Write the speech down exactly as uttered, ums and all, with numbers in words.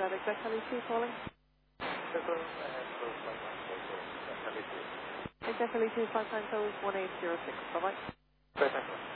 that exact Alicia calling? Several and close by one also. That's how it is. Exact Alicia five nine zero one eight zero six. Bye bye. Bye bye.